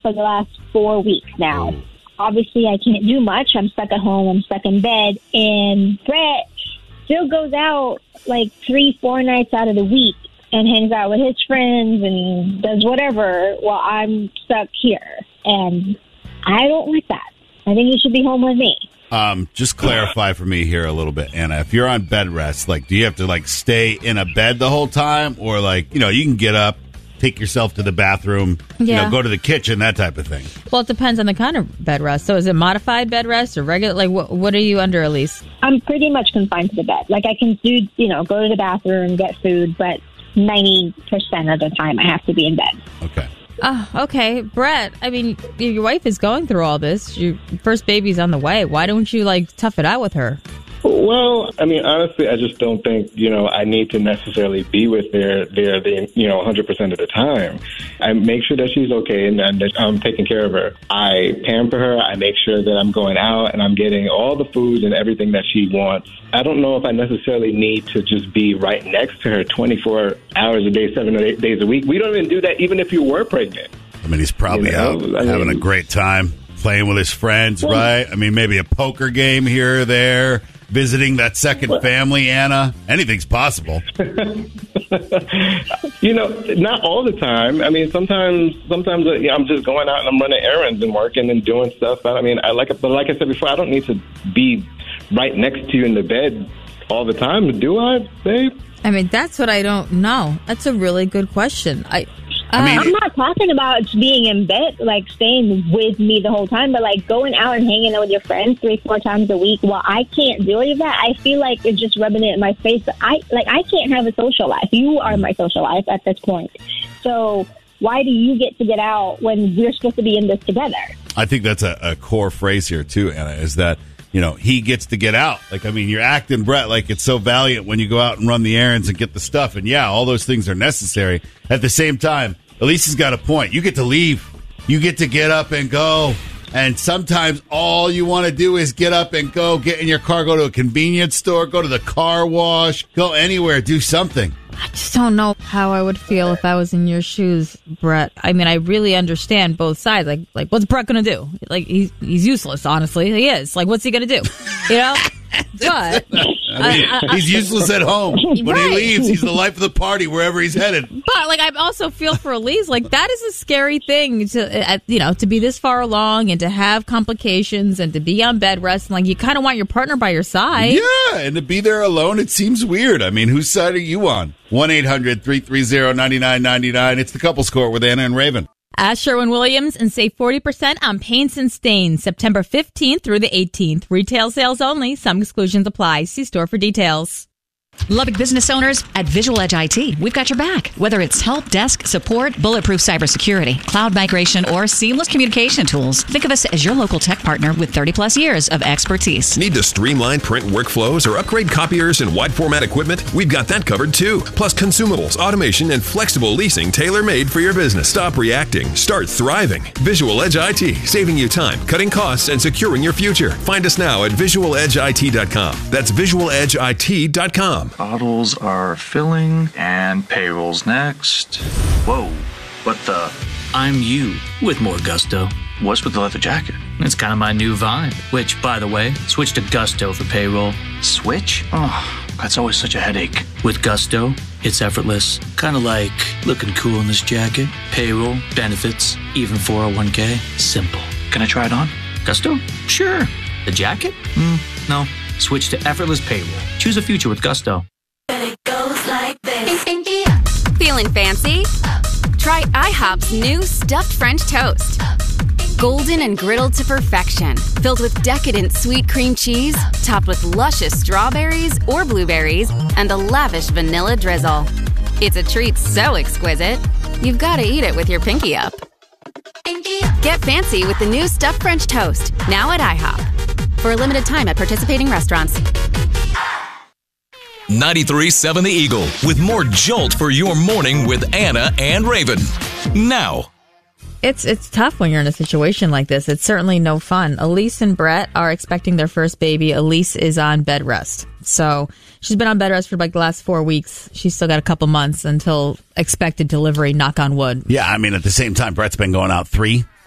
for the last 4 weeks now. Obviously, I can't do much. I'm stuck at home. I'm stuck in bed. And Brett still goes out like 3-4 nights out of the week and hangs out with his friends and does whatever while I'm stuck here. And I don't like that. I think he should be home with me. Just clarify for me here a little bit, Anna. If you're on bed rest, like, do you have to like stay in a bed the whole time, or like, you know, you can get up, take yourself to the bathroom, you know, go to the kitchen, that type of thing? Well, it depends on the kind of bed rest. So is it modified bed rest or regular? Like, what are you under, Elise? I'm pretty much confined to the bed. Like, I can do, you know, go to the bathroom, get food, but 90% of the time I have to be in bed. Okay. Oh, okay. Brett, I mean, your wife is going through all this. Your first baby's on the way. Why don't you, like, tough it out with her? Well, I mean, honestly, I just don't think, you know, I need to necessarily be with her there, you know, 100% of the time. I make sure that she's okay and that I'm taking care of her. I pamper her. I make sure that I'm going out and I'm getting all the food and everything that she wants. I don't know if I necessarily need to just be right next to her 24 hours a day, 7 or 8 days a week. We don't even do that even if you were pregnant. I mean, he's probably having a great time playing with his friends, right? I mean, maybe a poker game here or there, visiting that second family, Anna. Anything's possible. You know, not all the time. I mean, sometimes I'm just going out and I'm running errands and working and doing stuff. But like I said before, I don't need to be right next to you in the bed all the time. Do I, babe? I mean, that's what I don't know. That's a really good question. I'm not talking about being in bed, like staying with me the whole time, but like going out and hanging out with your friends 3-4 times a week. While I can't do any of that, I feel like it's just rubbing it in my face. I can't have a social life. You are my social life at this point. So why do you get out when we're supposed to be in this together? I think that's a core phrase here too, Anna, is that, you know, he gets to get out. Like, I mean, you're acting, Brett, like it's so valiant when you go out and run the errands and get the stuff. And yeah, all those things are necessary. At the same time, Elise has got a point. You get to leave. You get to get up and go. And sometimes all you want to do is get up and go, get in your car, go to a convenience store, go to the car wash, go anywhere, do something. I just don't know how I would feel if I was in your shoes, Brett. I mean, I really understand both sides. Like what's Brett going to do? Like, he's useless, honestly. He is. Like, what's he going to do? You know? But he's useless at home. When he leaves, he's the life of the party wherever he's headed. But like, I also feel for Elise. Like, that is a scary thing to be this far along and to have complications and to be on bed rest. And like, you kind of want your partner by your side. Yeah, and to be there alone, it seems weird. I mean, whose side are you on? 1-800-330-9999. It's the Couples Court with Anna and Raven. Ask Sherwin-Williams and save 40% on paints and stains September 15th through the 18th. Retail sales only. Some exclusions apply. See store for details. Lubbock business owners, at Visual Edge IT, we've got your back. Whether it's help desk, support, bulletproof cybersecurity, cloud migration, or seamless communication tools, think of us as your local tech partner with 30-plus years of expertise. Need to streamline print workflows or upgrade copiers and wide format equipment? We've got that covered too. Plus consumables, automation, and flexible leasing tailor-made for your business. Stop reacting. Start thriving. Visual Edge IT, saving you time, cutting costs, and securing your future. Find us now at visualedgeit.com. That's visualedgeit.com. Bottles are filling, and payroll's next. Whoa, what the? I'm you with more gusto. What's with the leather jacket? It's kind of my new vibe, which, by the way, switch to Gusto for payroll. Switch? Oh, that's always such a headache. With Gusto, it's effortless. Kind of like looking cool in this jacket. Payroll, benefits, even 401k. Simple. Can I try it on? Gusto? Sure. The jacket? No. Switch to effortless payroll. Choose a future with Gusto. It goes like this. Feeling fancy? Try IHOP's new stuffed French toast. Golden and griddled to perfection. Filled with decadent sweet cream cheese, topped with luscious strawberries or blueberries, and a lavish vanilla drizzle. It's a treat so exquisite, you've got to eat it with your pinky up. Get fancy with the new stuffed French toast, now at IHOP. For a limited time at participating restaurants. 93.7 The Eagle with more jolt for your morning with Anna and Raven. Now. It's tough when you're in a situation like this. It's certainly no fun. Elise and Brett are expecting their first baby. Elise is on bed rest. So she's been on bed rest for like the last 4 weeks. She's still got a couple months until expected delivery, knock on wood. Yeah, I mean, at the same time, Brett's been going out 3-4